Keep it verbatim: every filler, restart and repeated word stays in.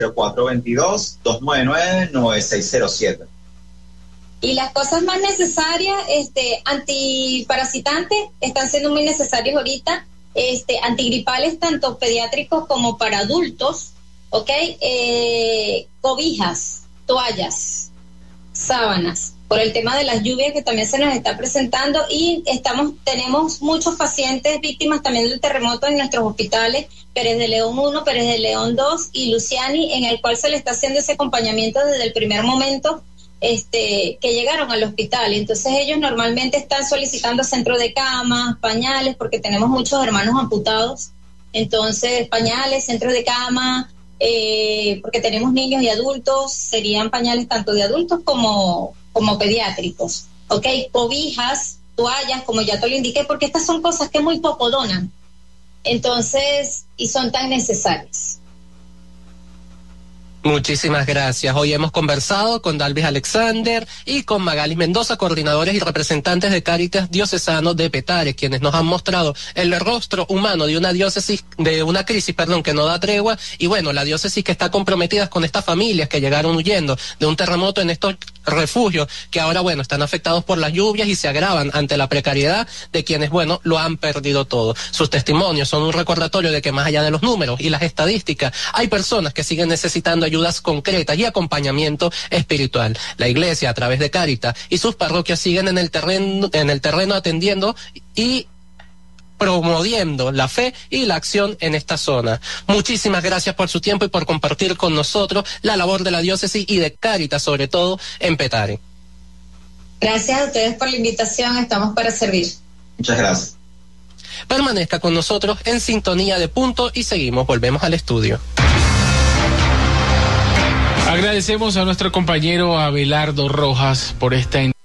cero cuatro dos dos, dos nueve nueve, nueve seis cero siete. Y las cosas más necesarias, este, antiparasitantes, están siendo muy necesarios ahorita, este, antigripales tanto pediátricos como para adultos, ¿ok? Eh, cobijas, toallas, sábanas, por el tema de las lluvias que también se nos está presentando, y estamos, tenemos muchos pacientes víctimas también del terremoto en nuestros hospitales, Pérez de León uno, Pérez de León dos y Luciani, en el cual se le está haciendo ese acompañamiento desde el primer momento Este, que llegaron al hospital. Entonces ellos normalmente están solicitando centro de cama, pañales, porque tenemos muchos hermanos amputados, entonces pañales, centro de cama, eh, porque tenemos niños y adultos, serían pañales tanto de adultos como, como pediátricos, ok, cobijas, toallas, como ya te lo indiqué, porque estas son cosas que muy poco donan, entonces, y son tan necesarias. Muchísimas gracias. Hoy hemos conversado con Dalvis Alexander y con Magalis Mendoza, coordinadores y representantes de Cáritas Diocesano de Petare, quienes nos han mostrado el rostro humano de una diócesis, de una crisis, perdón, que no da tregua, y bueno, la diócesis que está comprometida con estas familias que llegaron huyendo de un terremoto en estos refugios que ahora, bueno, están afectados por las lluvias y se agravan ante la precariedad de quienes, bueno, lo han perdido todo. Sus testimonios son un recordatorio de que más allá de los números y las estadísticas, hay personas que siguen necesitando ayudas concretas y acompañamiento espiritual. La Iglesia, a través de Cáritas y sus parroquias, siguen en el terreno, en el terreno atendiendo y promoviendo la fe y la acción en esta zona. Muchísimas gracias por su tiempo y por compartir con nosotros la labor de la diócesis y de Cáritas, sobre todo en Petare. Gracias a ustedes por la invitación, estamos para servir. Muchas gracias. Permanezca con nosotros en sintonía de Punto y seguimos, volvemos al estudio. Agradecemos a nuestro compañero Abelardo Rojas por esta